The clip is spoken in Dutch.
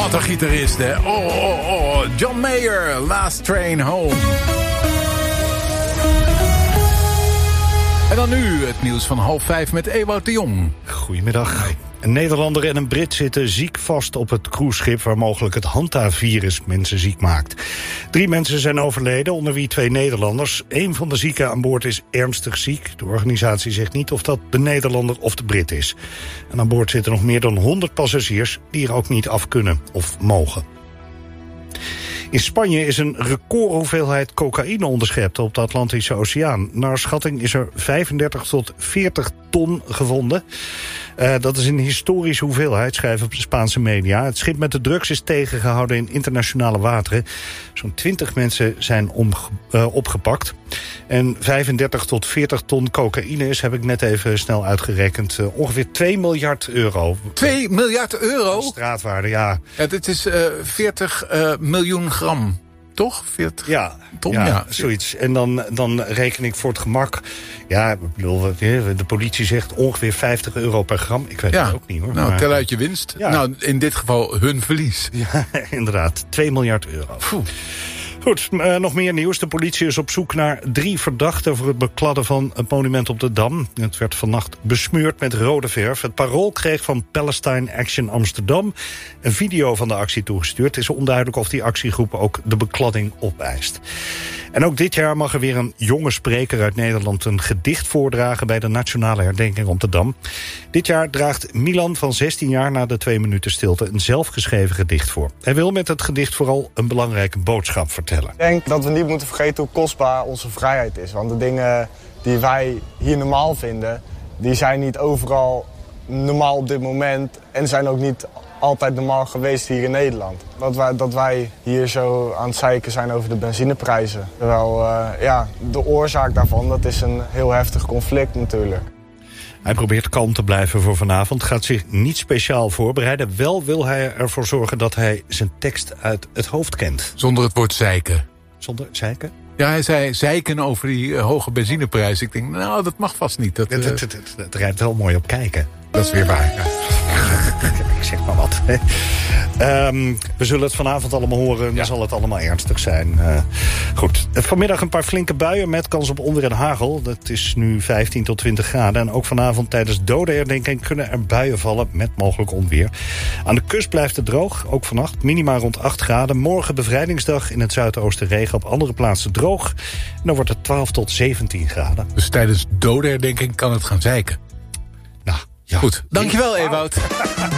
Wat een gitarist, hè. Oh. John Mayer, Last Train Home. En dan nu het nieuws van 4:30 met Ewout de Jong. Goedemiddag. Een Nederlander en een Brit zitten ziek vast op het cruiseschip waar mogelijk het Hanta-virus mensen ziek maakt. 3 mensen zijn overleden, onder wie 2 Nederlanders. 1 van de zieken aan boord is ernstig ziek. De organisatie zegt niet of dat de Nederlander of de Brit is. En aan boord zitten nog meer dan 100 passagiers die er ook niet af kunnen of mogen. In Spanje is een recordhoeveelheid cocaïne onderschept op de Atlantische Oceaan. Naar schatting is er 35 tot 40 ton gevonden. Dat is een historische hoeveelheid, schrijven Spaanse media. Het schip met de drugs is tegengehouden in internationale wateren. Zo'n 20 mensen zijn opgepakt. En 35 tot 40 ton cocaïne is, heb ik net even snel uitgerekend, ongeveer 2 miljard euro. 2 miljard euro? Straatwaarde, ja. Dit is 40 miljoen gram. Toch? 40 ton? Ja, zoiets. En dan reken ik voor het gemak. Ja, ik bedoel, de politie zegt ongeveer 50 euro per gram. Ik weet het ook niet, hoor. Nou, tel uit je winst. Ja. Nou, in dit geval hun verlies. Ja, inderdaad. 2 miljard euro. Goed, nog meer nieuws. De politie is op zoek naar 3 verdachten voor het bekladden van het monument op de Dam. Het werd vannacht besmeurd met rode verf. Het Parool kreeg van Palestine Action Amsterdam een video van de actie toegestuurd. Het is onduidelijk of die actiegroep ook de bekladding opeist. En ook dit jaar mag er weer een jonge spreker uit Nederland een gedicht voordragen bij de Nationale Herdenking op de Dam. Dit jaar draagt Milan van 16 jaar na de 2 minuten stilte een zelfgeschreven gedicht voor. Hij wil met het gedicht vooral een belangrijke boodschap vertellen. Ik denk dat we niet moeten vergeten hoe kostbaar onze vrijheid is. Want de dingen die wij hier normaal vinden, die zijn niet overal normaal op dit moment en zijn ook niet altijd normaal geweest hier in Nederland. Dat wij hier zo aan het zeiken zijn over de benzineprijzen. Terwijl de oorzaak daarvan, dat is een heel heftig conflict natuurlijk. Hij probeert kalm te blijven voor vanavond, gaat zich niet speciaal voorbereiden. Wel wil hij ervoor zorgen dat hij zijn tekst uit het hoofd kent. Zonder het woord zeiken. Zonder zeiken? Ja, hij zei zeiken over die hoge benzineprijs. Ik denk, nou, dat mag vast niet. Het rijdt wel mooi op kijken. Dat is weer waar, ja. Ik zeg maar wat. We zullen het vanavond allemaal horen. Dan zal het allemaal ernstig zijn. Goed. Vanmiddag een paar flinke buien met kans op onweer en hagel. Dat is nu 15 tot 20 graden. En ook vanavond tijdens dodenherdenking kunnen er buien vallen met mogelijk onweer. Aan de kust blijft het droog. Ook vannacht. Minima rond 8 graden. Morgen bevrijdingsdag in het zuidoosten regen. Op andere plaatsen droog. En dan wordt het 12 tot 17 graden. Dus tijdens dodenherdenking kan het gaan zeiken. Nou, ja. Goed. Dankjewel, Ewout.